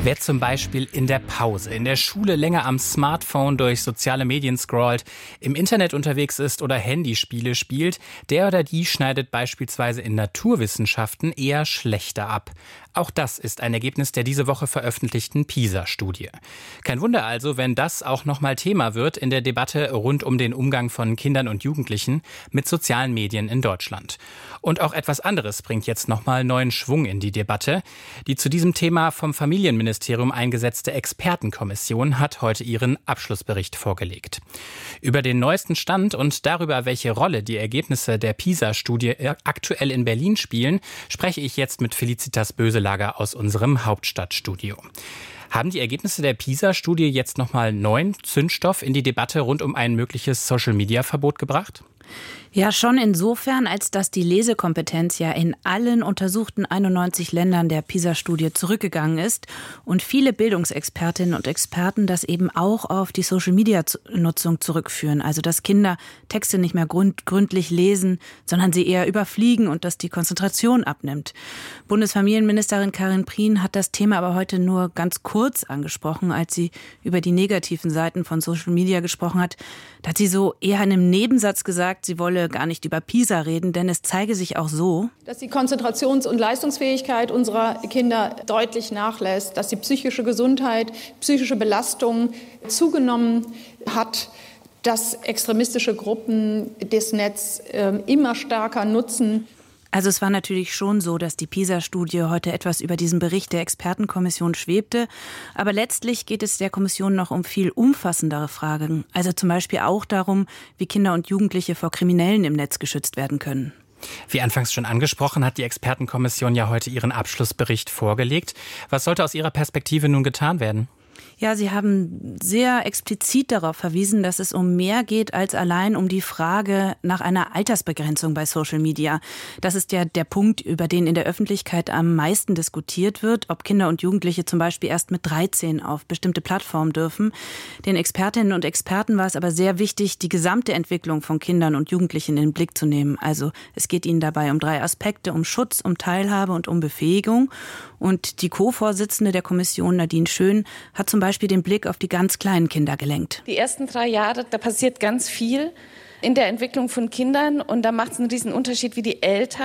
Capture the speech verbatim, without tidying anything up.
Wer zum Beispiel in der Pause, in der Schule länger am Smartphone durch soziale Medien scrollt, im Internet unterwegs ist oder Handyspiele spielt, der oder die schneidet beispielsweise in Naturwissenschaften eher schlechter ab. Auch das ist ein Ergebnis der diese Woche veröffentlichten PISA-Studie. Kein Wunder also, wenn das auch nochmal Thema wird in der Debatte rund um den Umgang von Kindern und Jugendlichen mit sozialen Medien in Deutschland. Und auch etwas anderes bringt jetzt nochmal neuen Schwung in die Debatte. Die zu diesem Thema vom Familienministerium eingesetzte Expertenkommission hat heute ihren Abschlussbericht vorgelegt. Über den neuesten Stand und darüber, welche Rolle die Ergebnisse der PISA-Studie aktuell in Berlin spielen, spreche ich jetzt mit Felicitas Böselager aus unserem Hauptstadtstudio. Haben die Ergebnisse der PISA-Studie jetzt nochmal neuen Zündstoff in die Debatte rund um ein mögliches Social-Media-Verbot gebracht? Ja, schon insofern, als dass die Lesekompetenz ja in allen untersuchten einundneunzig Ländern der PISA-Studie zurückgegangen ist und viele Bildungsexpertinnen und Experten das eben auch auf die Social-Media-Nutzung zurückführen. Also, dass Kinder Texte nicht mehr gründ- gründlich lesen, sondern sie eher überfliegen und dass die Konzentration abnimmt. Bundesfamilienministerin Karin Prien hat das Thema aber heute nur ganz kurz angesprochen, als sie über die negativen Seiten von Social-Media gesprochen hat. Da hat sie so eher in einem Nebensatz gesagt, sie wolle gar nicht über PISA reden, denn es zeige sich auch so, dass die Konzentrations- und Leistungsfähigkeit unserer Kinder deutlich nachlässt, dass die psychische Gesundheit, psychische Belastung zugenommen hat, dass extremistische Gruppen das Netz äh, immer stärker nutzen. Also es war natürlich schon so, dass die PISA-Studie heute etwas über diesen Bericht der Expertenkommission schwebte. Aber letztlich geht es der Kommission noch um viel umfassendere Fragen. Also zum Beispiel auch darum, wie Kinder und Jugendliche vor Kriminellen im Netz geschützt werden können. Wie anfangs schon angesprochen, hat die Expertenkommission ja heute ihren Abschlussbericht vorgelegt. Was sollte aus Ihrer Perspektive nun getan werden? Ja, Sie haben sehr explizit darauf verwiesen, dass es um mehr geht als allein um die Frage nach einer Altersbegrenzung bei Social Media. Das ist ja der Punkt, über den in der Öffentlichkeit am meisten diskutiert wird, ob Kinder und Jugendliche zum Beispiel erst mit dreizehn auf bestimmte Plattformen dürfen. Den Expertinnen und Experten war es aber sehr wichtig, die gesamte Entwicklung von Kindern und Jugendlichen in den Blick zu nehmen. Also es geht ihnen dabei um drei Aspekte, um Schutz, um Teilhabe und um Befähigung. Und die Co-Vorsitzende der Kommission, Nadine Schön, hat zum Beispiel den Blick auf die ganz kleinen Kinder gelenkt. Die ersten drei Jahre, da passiert ganz viel in der Entwicklung von Kindern und da macht es einen riesen Unterschied, wie die Eltern